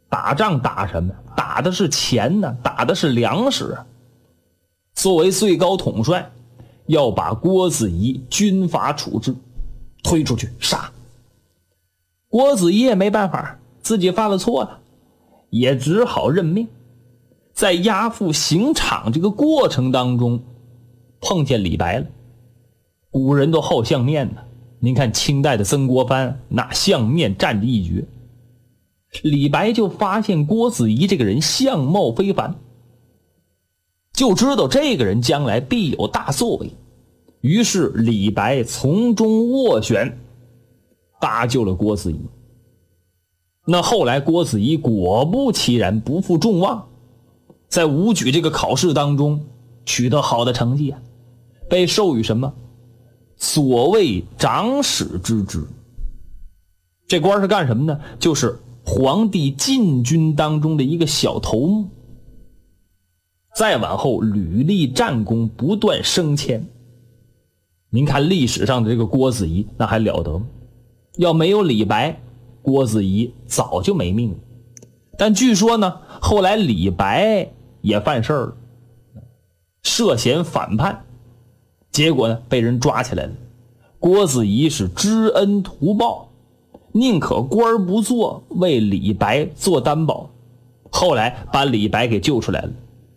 打仗打什么？打的是钱呢，打的是粮食。作为最高统帅，要把郭子仪军法处置，推出去杀。郭子仪也没办法，自己犯了错了，也只好认命。在押赴刑场这个过程当中，碰见李白了。古人都好相面呢，您看清代的曾国藩那相面占着一绝。李白就发现郭子仪这个人相貌非凡，就知道这个人将来必有大作为，于是李白从中斡旋，搭救了郭子仪。那后来郭子仪果不其然不负众望，在武举这个考试当中取得好的成绩啊，被授予什么所谓长史之职。这官是干什么呢？就是皇帝禁军当中的一个小头目。再往后屡立战功，不断升迁。您看历史上的这个郭子仪那还了得吗？要没有李白，郭子仪早就没命了。但据说呢，后来李白也犯事了，涉嫌反叛，结果呢被人抓起来了。郭子仪是知恩图报，宁可官不做，为李白做担保，后来把李白给救出来了。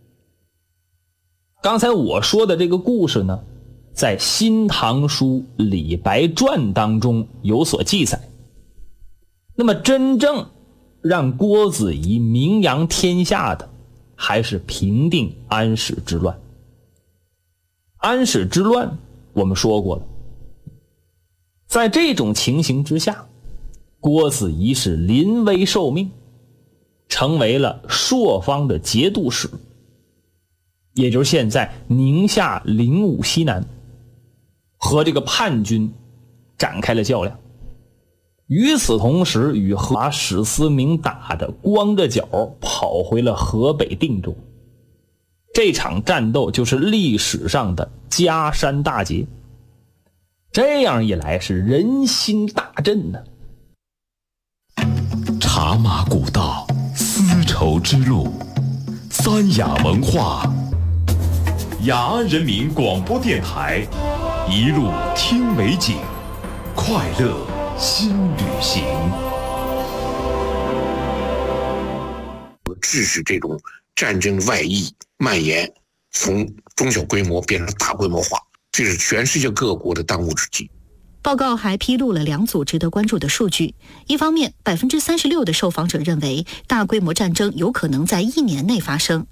刚才我说的这个故事呢，在《新唐书·李白传》当中有所记载。那么真正让郭子仪名扬天下的，还是平定安史之乱。安史之乱我们说过了，在这种情形之下，郭子仪是临危受命，成为了朔方的节度使，也就是现在宁夏灵武西南，和这个叛军展开了较量。与此同时，与把史思明打得光着脚跑回了河北定州。这场战斗就是历史上的嘉山大捷。这样一来是人心大振呢。 茶马古道，丝绸之路，三雅文化，雅安人民广播电台，一路听美景，快乐新旅行。 致使这种战争外溢蔓延，从中小规模变成大规模化，这是全世界各国的当务之急。 报告还披露了两组值得关注的数据。一方面，36%的受访者认为大规模战争有可能在1年内发生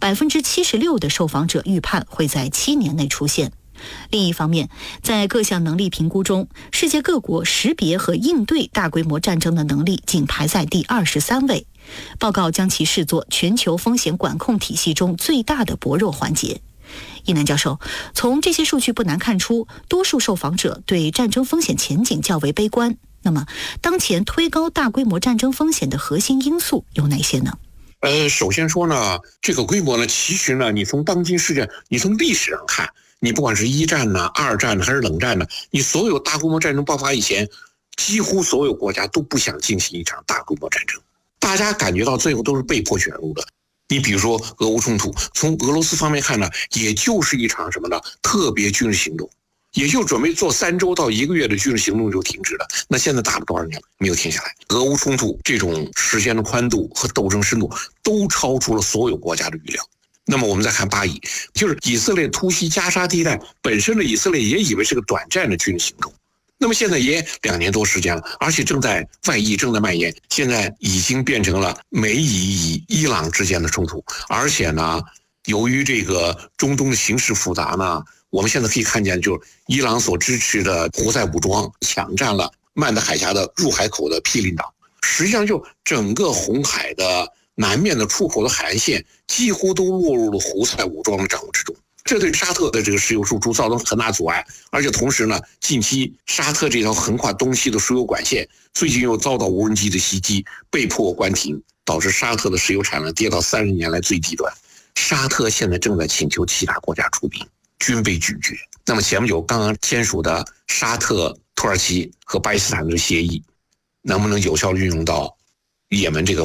，76%的受访者预判会在7年内出现。另一方面，在各项能力评估中，世界各国识别和应对大规模战争的能力仅排在第23位。报告将其视作全球风险管控体系中最大的薄弱环节。一南教授，从这些数据不难看出，多数受访者对战争风险前景较为悲观。那么，当前推高大规模战争风险的核心因素有哪些呢？ 首先说呢，这个规模呢，其实呢，你从当今世界，你从历史上看，你不管是1战呢、2战还是冷战呢，你所有大规模战争爆发以前，几乎所有国家都不想进行一场大规模战争，大家感觉到最后都是被迫卷入的。你比如说俄乌冲突，从俄罗斯方面看呢，也就是一场什么呢？特别军事行动，也就准备做3周到1个月的军事行动就停止了。那现在打了多少年了，没有停下来。俄乌冲突这种时间的宽度和斗争深度都超出了所有国家的预料。那么我们再看巴以，就是以色列突袭加沙地带，本身的以色列也以为是个短暂的军事行动。那么现在也2年多时间了，而且正在外溢，正在蔓延，现在已经变成了美以与伊朗之间的冲突。而且呢，由于这个中东的形势复杂呢，我们现在可以看见，就是伊朗所支持的胡塞武装抢占了曼德海峡的入海口的毗邻岛，实际上就整个红海的南面的出口的海岸线几乎都落入了胡塞武装的掌握之中。这对沙特的这个石油输出造成很大阻碍，而且同时呢，近期沙特这条横跨东西的输油管线最近又遭到无人机的袭击，被迫关停，导致沙特的石油产量跌到30年来最低端。沙特现在正在请求其他国家出兵，均被拒绝。那么前不久刚刚签署的沙特、土耳其和巴基斯坦的协议，能不能有效运用到也门这个